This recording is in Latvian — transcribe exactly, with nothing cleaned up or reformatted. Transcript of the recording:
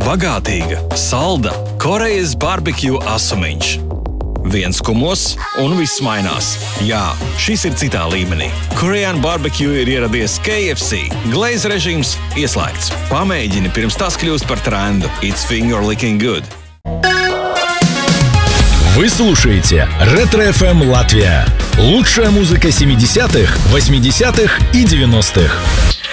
bagātīga, salda, Korejas barbecue asumiņš. Viens kumos un viss mainās. Jā, šis ir citā līmenī. Korean barbecue ir ieradies K F C. Glaze režīms ieslēgts. Pamēģini pirms tas kļūst par trendu. It's finger licking good. Вы слушаете Ретро-эф эм Латвия. Лучшая музыка семидесятых, восьмидесятых и девяностых.